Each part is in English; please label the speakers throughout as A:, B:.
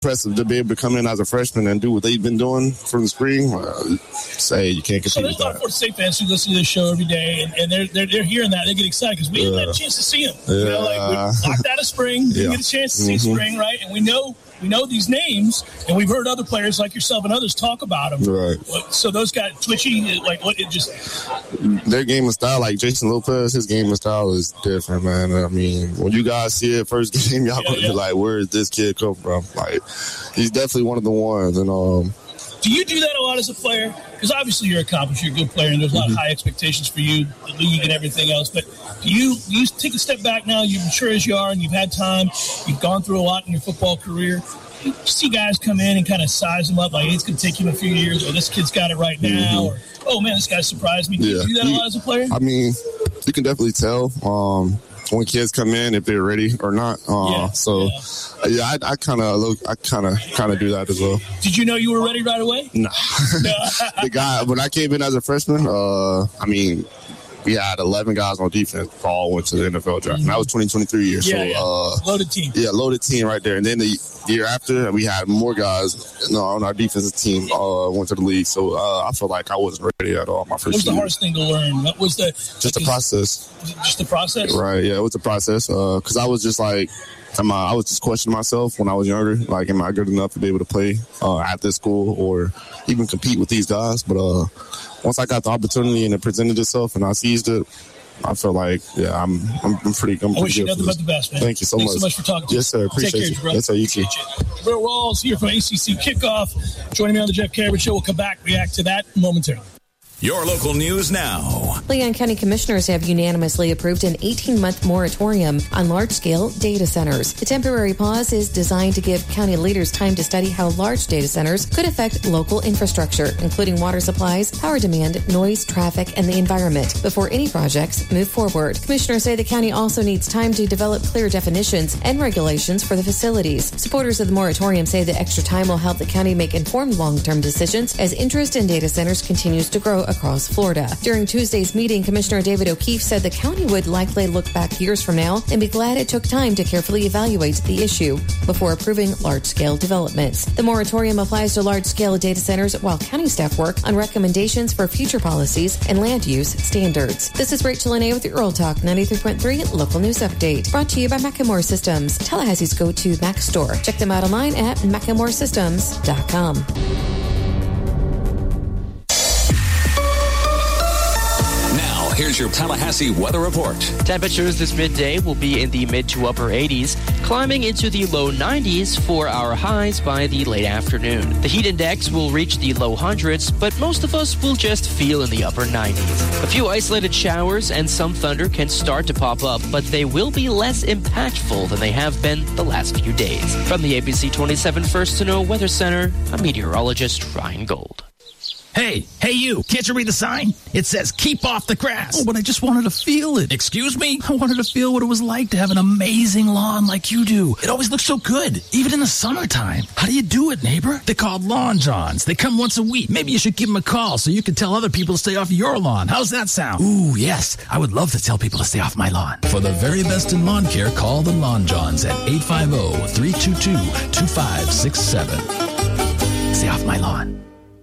A: impressive to be able to come in as a freshman and do what they've been doing from the spring. Say you can't compete.
B: So there's a lot of Florida State fans who listen to this show every day, and they're hearing that. They get excited because we didn't have a chance to see them.
A: Yeah.
B: You know, like we knocked out of spring, didn't get a chance to see spring, right? And we know these names, and we've heard other players like yourself and others talk about them.
A: Right.
B: So those guys, Twitchy, like what? It just
A: their game and style, like Jason Lopez, his game and style is different, man. I mean, when you guys see it first game, y'all gonna be like, "Where did this kid come from?" Like, he's definitely one of the ones. And
B: do you do that a lot as a player? Because obviously you're accomplished, you're a good player, and there's a lot of high expectations for you, the league, and everything else. But do you take a step back now? You're mature as you are, and you've had time. You've gone through a lot in your football career. You see guys come in and kind of size them up, like, hey, it's going to take him a few years, or this kid's got it right now, or, oh, man, this guy surprised me. Do you do that a lot as a player?
A: I mean, you can definitely tell when kids come in if they're ready or not. I kind of do that as well.
B: Did you know you were ready right away?
A: Nah. The guy, when I came in as a freshman, we had 11 guys on defense. All went to the NFL draft. And that was 2023 year.
B: Loaded team.
A: Yeah, loaded team right there. And then the year after, we had more guys on our defensive team went to the league. So I felt like I wasn't ready at all my first year.
B: What was the hardest thing to learn? What was the
A: process?
B: Just the process?
A: Right, yeah, it was the process. Because I was just like, I was just questioning myself when I was younger. Like, am I good enough to be able to play at this school or even compete with these guys? But once I got the opportunity and it presented itself and I seized it, I feel like, I'm pretty good.
B: I wish you nothing but the best, man.
A: Thank you so much.
B: Thanks so much for talking to us.
A: Yes, sir. Appreciate you.
B: Bro.
A: Yes, sir. You too.
B: Bill Rawls here from ACC Kickoff. Joining me on the Jeff Cameron Show. We'll come back, react to that momentarily.
C: Your local news now.
D: Leon County commissioners have unanimously approved an 18-month moratorium on large-scale data centers. The temporary pause is designed to give county leaders time to study how large data centers could affect local infrastructure, including water supplies, power demand, noise, traffic, and the environment, before any projects move forward. Commissioners say the county also needs time to develop clear definitions and regulations for the facilities. Supporters of the moratorium say the extra time will help the county make informed long-term decisions as interest in data centers continues to grow across Florida. During Tuesday's meeting, Commissioner David O'Keefe said the county would likely look back years from now and be glad it took time to carefully evaluate the issue before approving large-scale developments. The moratorium applies to large-scale data centers while county staff work on recommendations for future policies and land use standards. This is Rachel Lene with your Earl Talk 93.3 Local News Update, brought to you by Macklemore Systems, Tallahassee's go-to Mac store. Check them out online at MacklemoreSystems.com.
C: Here's your Tallahassee weather report.
E: Temperatures this midday will be in the mid to upper 80s, climbing into the low 90s for our highs by the late afternoon. The heat index will reach the low hundreds, but most of us will just feel in the upper 90s. A few isolated showers and some thunder can start to pop up, but they will be less impactful than they have been the last few days. From the ABC 27 First to Know Weather Center, I'm meteorologist Ryan Gold.
F: Hey you, can't you read the sign? It says, keep off the grass. Oh, but I just wanted to feel it. Excuse me? I wanted to feel what it was like to have an amazing lawn like you do. It always looks so good, even in the summertime. How do you do it, neighbor? They're called Lawn Johns. They come once a week. Maybe you should give them a call so you can tell other people to stay off your lawn. How's that sound? Ooh, yes. I would love to tell people to stay off my lawn.
G: For the very best in lawn care, call the Lawn Johns at 850-322-2567.
F: Stay off my lawn.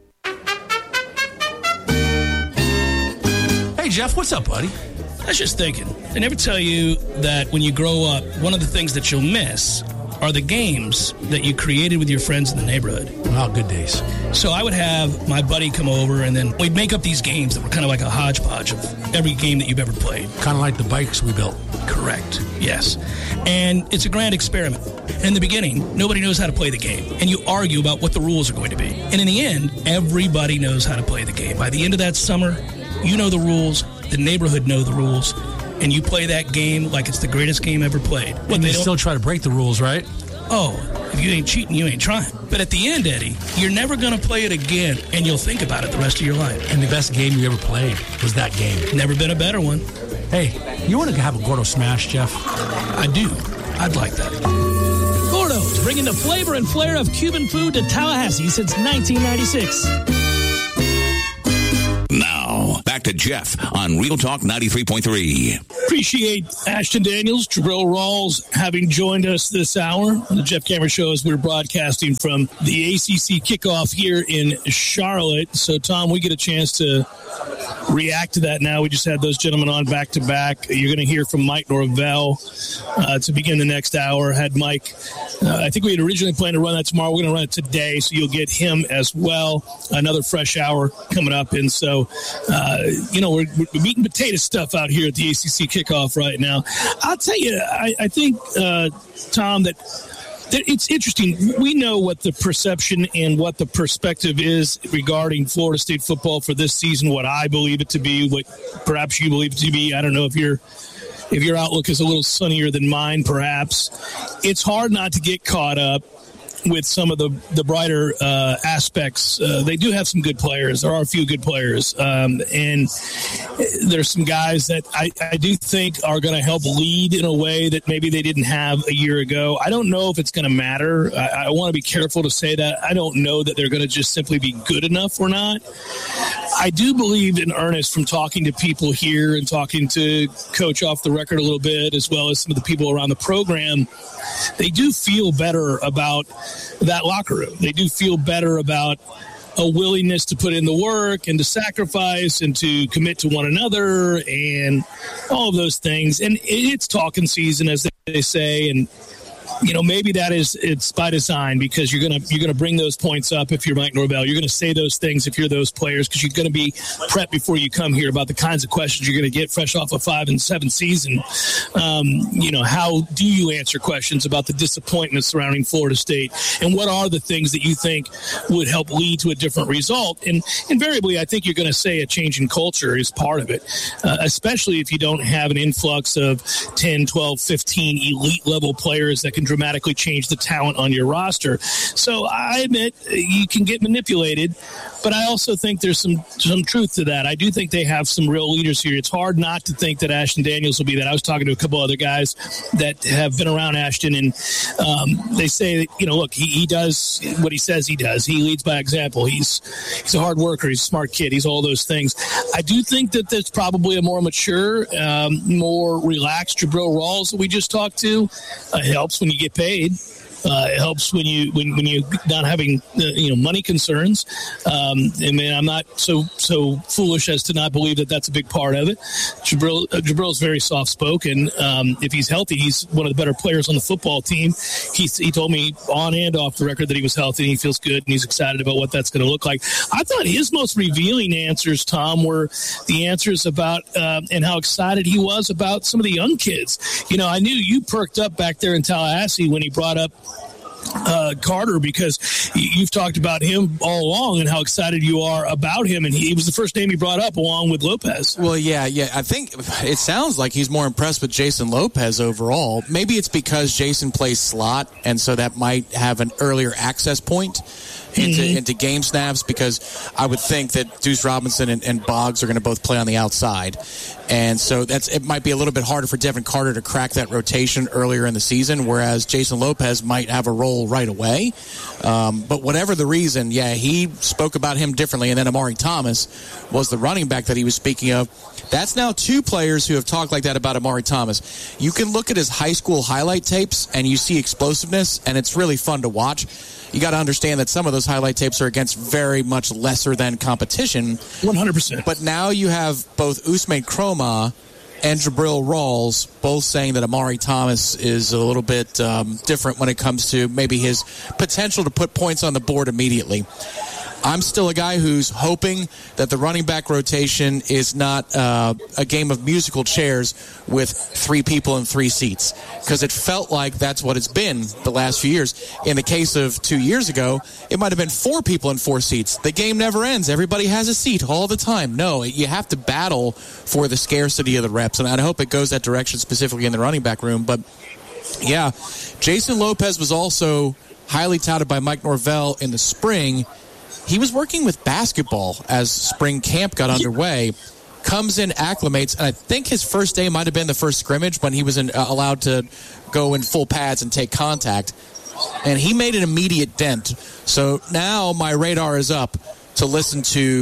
F: Hey, Jeff, what's up, buddy?
B: I was just thinking, they never tell you that when you grow up, one of the things that you'll miss are the games that you created with your friends in the neighborhood.
F: Oh, good days.
B: So I would have my buddy come over, and then we'd make up these games that were kind of like a hodgepodge of every game that you've ever played.
F: Kind of like the bikes we built.
B: Correct, yes. And it's a grand experiment. In the beginning, nobody knows how to play the game, and you argue about what the rules are going to be. And in the end, everybody knows how to play the game. By the end of that summer, you know the rules, the neighborhood know the rules, and you play that game like it's the greatest game ever played.
F: And they still try to break the rules, right?
B: Oh, if you ain't cheating, you ain't trying. But at the end, Eddie, you're never going to play it again, and you'll think about it the rest of your life.
F: And the best game you ever played was that game.
B: Never been a better one.
F: Hey, you want to have a Gordo Smash, Jeff?
B: I do. I'd like that. Gordo's, bringing the flavor and flair of Cuban food to Tallahassee since 1996.
C: Now, Now, back to Jeff on Real Talk 93.3.
B: Appreciate Ashton Daniels, Jabril Rawls having joined us this hour on the Jeff Cameron Show as we're broadcasting from the ACC kickoff here in Charlotte. So, Tom, we get a chance to react to that now. We just had those gentlemen on back-to-back. You're going to hear from Mike Norvell to begin the next hour. Had Mike, I think we had originally planned to run that tomorrow. We're going to run it today, so you'll get him as well. Another fresh hour coming up. And so, we're meat and potato stuff out here at the ACC kickoff right now. I'll tell you, I think, Tom, that it's interesting. We know what the perception and what the perspective is regarding Florida State football for this season, what I believe it to be, what perhaps you believe it to be. I don't know if your outlook is a little sunnier than mine, perhaps. It's hard not to get caught up with some of the brighter aspects. They do have some good players. There are a few good players. And there's some guys that I do think are going to help lead in a way that maybe they didn't have a year ago. I don't know if it's going to matter. I want to be careful to say that. I don't know that they're going to just simply be good enough or not. I do believe in earnest from talking to people here and talking to Coach off the record a little bit, as well as some of the people around the program. They do feel better about that locker room. They do feel better about a willingness to put in the work and to sacrifice and to commit to one another and all of those things. And it's talking season, as they say, and maybe it's by design, because you're gonna bring those points up if you're Mike Norvell. You're gonna say those things if you're those players, because you're gonna be prepped before you come here about the kinds of questions you're gonna get fresh off a 5-7 season. How do you answer questions about the disappointment surrounding Florida State, and what are the things that you think would help lead to a different result? And invariably, I think you're gonna say a change in culture is part of it, especially if you don't have an influx of 10, 12, 15 elite level players that can dramatically change the talent on your roster. So I admit you can get manipulated, but I also think there's some truth to that. I do think they have some real leaders here. It's hard not to think that Ashton Daniels will be that. I was talking to a couple other guys that have been around Ashton, and they say that, look, he does what he says he does. He leads by example. He's a hard worker. He's a smart kid. He's all those things. I do think that there's probably a more mature, more relaxed Jabril Rawls that we just talked to. It helps when you get paid. It helps when you're not having money concerns. I'm not so foolish as to not believe that that's a big part of it. Jabril's very soft spoken. If he's healthy, he's one of the better players on the football team. He told me on and off the record that he was healthy and he feels good and he's excited about what that's going to look like. I thought his most revealing answers, Tom, were the answers about and how excited he was about some of the young kids. I knew you perked up back there in Tallahassee when he brought up Carter, because you've talked about him all along and how excited you are about him, and he was the first name he brought up along with Lopez.
H: Well, yeah. I think it sounds like he's more impressed with Jason Lopez overall. Maybe it's because Jason plays slot, and so that might have an earlier access point into game snaps, because I would think that Deuce Robinson and Boggs are going to both play on the outside. And so it might be a little bit harder for Devin Carter to crack that rotation earlier in the season, whereas Jason Lopez might have a role right away. But whatever the reason, he spoke about him differently. And then Amari Thomas was the running back that he was speaking of. That's now two players who have talked like that about Amari Thomas. You can look at his high school highlight tapes and you see explosiveness, and it's really fun to watch. You got to understand that some of those highlight tapes are against very much lesser than competition.
B: 100%.
H: But now you have both Ousmane Kromah and Jabril Rawls both saying that Amari Thomas is a little bit different when it comes to maybe his potential to put points on the board immediately. I'm still a guy who's hoping that the running back rotation is not a game of musical chairs with 3 people in 3 seats, because it felt like that's what it's been the last few years. In the case of 2 years ago, it might have been 4 people in 4 seats. The game never ends. Everybody has a seat all the time. No, you have to battle for the scarcity of the reps, and I hope it goes that direction specifically in the running back room. But, yeah, Jason Lopez was also highly touted by Mike Norvell in the spring. He was working with basketball as spring camp got underway, comes in, acclimates, and I think his first day might have been the first scrimmage when he was allowed to go in full pads and take contact, and he made an immediate dent. So now my radar is up to listen to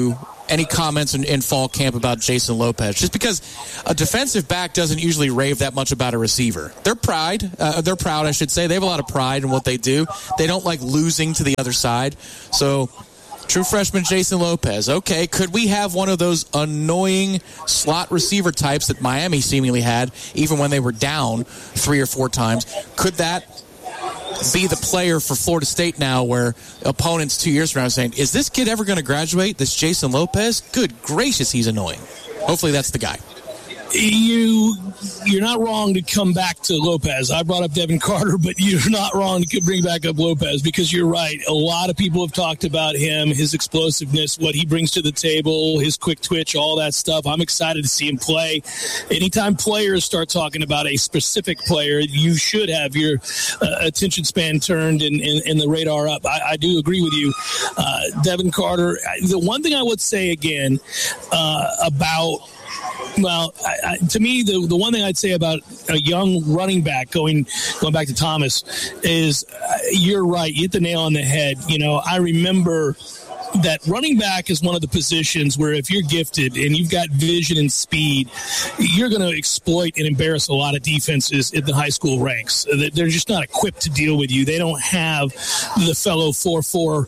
H: any comments in fall camp about Jason Lopez, just because a defensive back doesn't usually rave that much about a receiver. They're proud, I should say. They have a lot of pride in what they do. They don't like losing to the other side. So, true freshman Jason Lopez. Okay, could we have one of those annoying slot receiver types that Miami seemingly had, even when they were down 3 or 4 times? Could that be the player for Florida State now, where opponents 2 years from now are saying, is this kid ever going to graduate, this Jason Lopez? Good gracious, he's annoying. Hopefully that's the guy.
B: You're not wrong to come back to Lopez. I brought up Devin Carter, but you're not wrong to bring back up Lopez, because you're right. A lot of people have talked about him, his explosiveness, what he brings to the table, his quick twitch, all that stuff. I'm excited to see him play. Anytime players start talking about a specific player, you should have your attention span turned and the radar up. I do agree with you. Devin Carter, the one thing I would say again about to me, the one thing I'd say about a young running back, going back to Thomas, is you're right. You hit the nail on the head. I remember that running back is one of the positions where if you're gifted and you've got vision and speed, you're going to exploit and embarrass a lot of defenses in the high school ranks. They're just not equipped to deal with you. They don't have the fellow 4'4",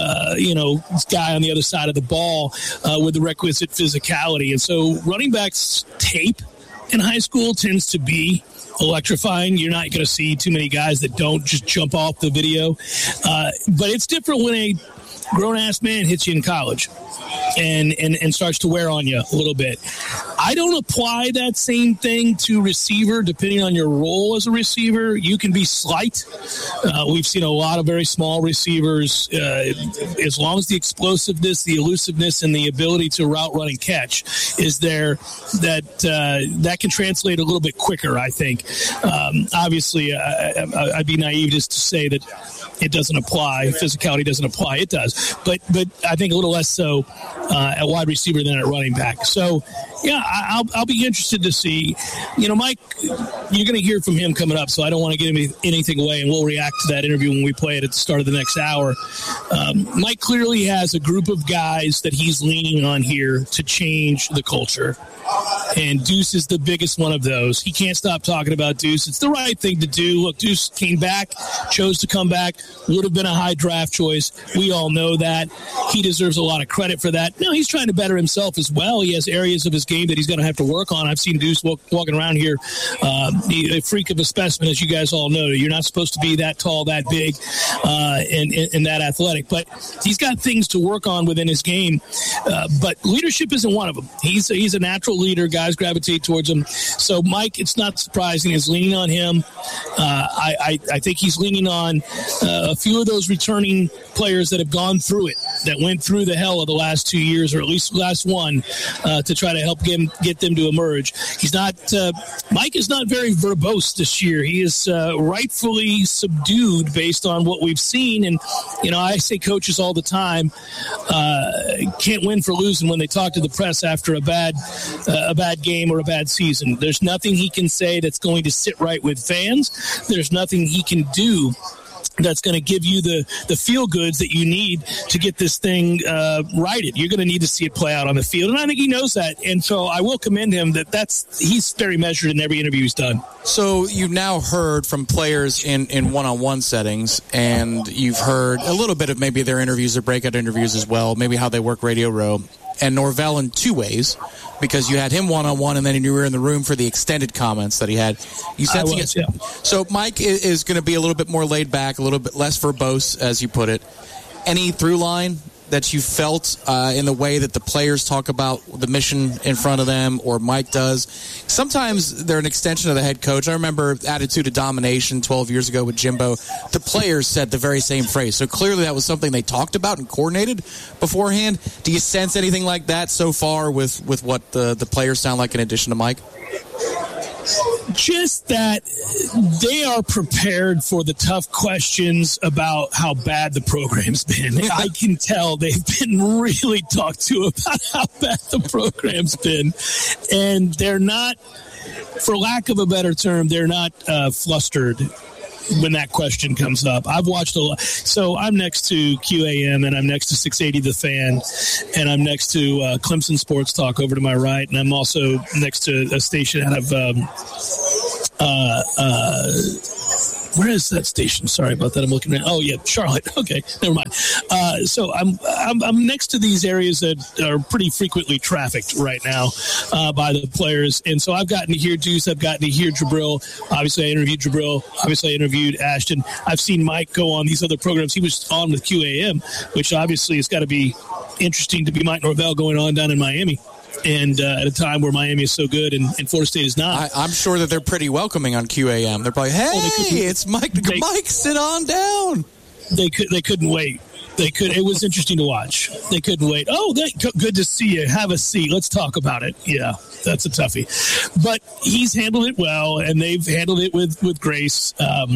B: guy on the other side of the ball with the requisite physicality. And so running backs tape in high school tends to be electrifying. You're not going to see too many guys that don't just jump off the video. But it's different when a grown-ass man hits you in college and starts to wear on you a little bit. I don't apply that same thing to receiver, depending on your role as a receiver. You can be slight. We've seen a lot of very small receivers. As long as the explosiveness, the elusiveness, and the ability to route, run, and catch is there, that can translate a little bit quicker, I think. Obviously, I'd be naive just to say that it doesn't apply. Physicality doesn't apply. It does. But I think a little less so at wide receiver than at running back. So, yeah, I'll be interested to see. Mike, you're going to hear from him coming up, so I don't want to give anything away, and we'll react to that interview when we play it at the start of the next hour. Mike clearly has a group of guys that he's leaning on here to change the culture. And Deuce is the biggest one of those. He can't stop talking about Deuce. It's the right thing to do. Look, Deuce came back, chose to come back, would have been a high draft choice. We all know that. He deserves a lot of credit for that. Now, he's trying to better himself as well. He has areas of his game that he's going to have to work on. I've seen Deuce walking around here, a freak of a specimen, as you guys all know. You're not supposed to be that tall, that big, and that athletic. But he's got things to work on within his game. But leadership isn't one of them. He's a natural leader. Guys gravitate towards him. So Mike, it's not surprising, is leaning on him. I think he's leaning on a few of those returning players that have gone through it, that went through the hell of the last 2 years, or at least the last one, to try to help get them to emerge. Mike is not very verbose this year. He is rightfully subdued based on what we've seen. And, I say coaches all the time can't win for losing when they talk to the press after a bad game or a bad season. There's nothing he can say that's going to sit right with fans. There's nothing he can do that's going to give you the feel goods that you need to get this thing righted. You're going to need to see it play out on the field, and I think he knows that. And so I will commend him he's very measured in every interview he's done.
H: So you've now heard from players in one-on-one settings, and you've heard a little bit of maybe their interviews, their breakout interviews as well, maybe how they work Radio Row, and Norvell in two ways, because you had him one-on-one, and then you were in the room for the extended comments that he had.
B: Yeah.
H: So Mike is going to be a little bit more laid back, a little bit less verbose, as you put it. Any through line that you felt in the way that the players talk about the mission in front of them, or Mike does? Sometimes they're an extension of the head coach. I remember Attitude of Domination 12 years ago with Jimbo. The players said the very same phrase. So clearly that was something they talked about and coordinated beforehand. Do you sense anything like that so far with what the players sound like in addition to Mike?
B: Just that they are prepared for the tough questions about how bad the program's been. I can tell they've been really talked to about how bad the program's been. And they're not, for lack of a better term, they're not flustered when that question comes up. I've watched a lot. So I'm next to QAM, and I'm next to 680 The Fan, and I'm next to Clemson Sports Talk over to my right, and I'm also next to a station out of where is that station? Sorry about that. I'm looking at. Oh yeah, Charlotte. Okay, never mind. So I'm next to these areas that are pretty frequently trafficked right now by the players, and so I've gotten to hear Deuce. I've gotten to hear Jabril. Obviously, I interviewed Jabril. Obviously, I interviewed Ashton. I've seen Mike go on these other programs. He was on with QAM, which obviously has got to be interesting to be Mike Norvell going on down in Miami. And at a time where Miami is so good and Florida State is not.
H: I'm sure that they're pretty welcoming on QAM. They're probably, hey, it's Mike. Mike, sit on down.
B: They couldn't wait. It was interesting to watch. They couldn't wait. Oh, good to see you. Have a seat. Let's talk about it. Yeah, that's a toughie. But he's handled it well, and they've handled it with grace.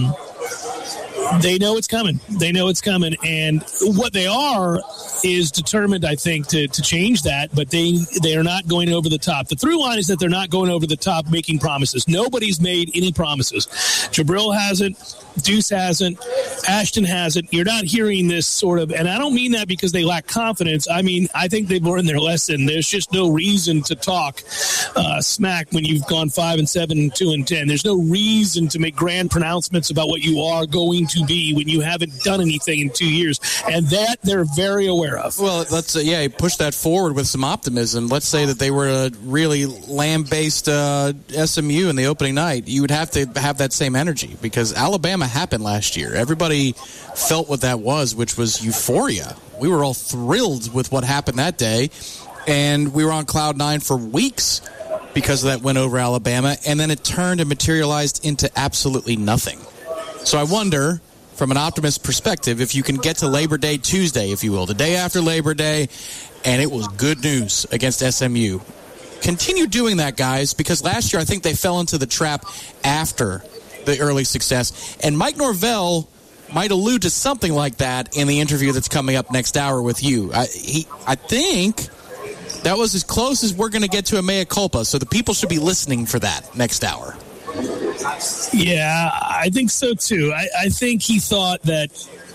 B: They know it's coming. And what they are is determined, I think, to change that, but they are not going over the top. The through line is that they're not going over the top making promises. Nobody's made any promises. Jabril hasn't. Deuce hasn't. Ashton hasn't. You're not hearing this sort of, and I don't mean that because they lack confidence. I mean, I think they've learned their lesson. There's just no reason to talk smack when you've gone 5-7, 2-10. There's no reason to make grand pronouncements about what you are going to be when you haven't done anything in 2 years, and that they're very aware of.
H: Well, let's push that forward with some optimism. Let's say that they were a really lamb-based SMU in the opening night. You would have to have that same energy because Alabama happened last year. Everybody felt what that was, which was euphoria. We were all thrilled with what happened that day, and we were on cloud nine for weeks because of that win over Alabama, and then it turned and materialized into absolutely nothing. So I wonder, from an optimist perspective, if you can get to Labor Day Tuesday, if you will, the day after Labor Day, and it was good news against SMU. Continue doing that, guys, because last year I think they fell into the trap after the early success. And Mike Norvell might allude to something like that in the interview that's coming up next hour with you. I think that was as close as we're going to get to a mea culpa, so the people should be listening for that next hour.
B: Yeah, I think so, too. I think he thought that,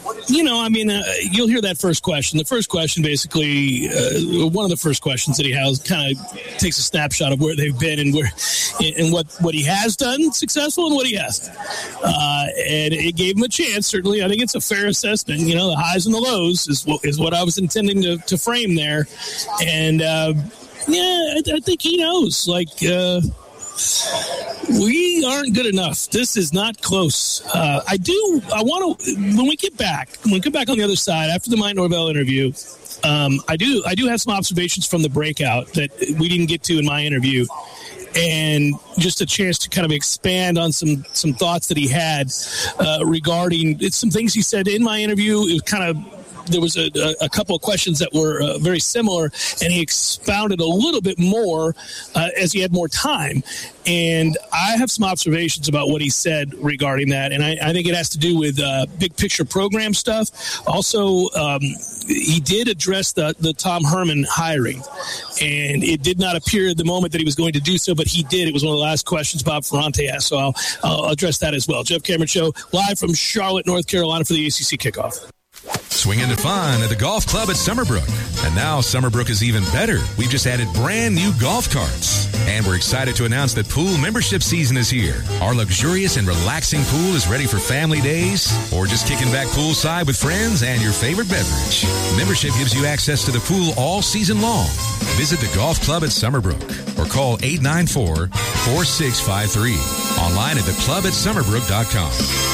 B: you'll hear that first question. The first question, basically, one of the first questions that he has kind of takes a snapshot of where they've been and what he has done successful and what he hasn't. And it gave him a chance. Certainly, I think it's a fair assessment. The highs and the lows is what I was intending to frame there. And, I think he knows. We aren't good enough. This is not close. When we get back on the other side after the Mike Norvell interview, I do have some observations from the breakout that we didn't get to in my interview, and just a chance to kind of expand on some thoughts that he had regarding some things he said in my interview. It was kind of, there was a couple of questions that were very similar, and he expounded a little bit more as he had more time. And I have some observations about what he said regarding that, and I think it has to do with big picture program stuff. Also, he did address the Tom Herman hiring, and it did not appear at the moment that he was going to do so, but he did. It was one of the last questions Bob Ferrante asked, so I'll address that as well. Jeff Cameron Show, live from Charlotte, North Carolina for the ACC kickoff.
I: Swing into fun at the golf club at Summerbrook. And now Summerbrook is even better. We've just added brand new golf carts. And we're excited to announce that pool membership season is here. Our luxurious and relaxing pool is ready for family days or just kicking back poolside with friends and your favorite beverage. Membership gives you access to the pool all season long. Visit the golf club at Summerbrook or call 894-4653. Online at theclubatsummerbrook.com.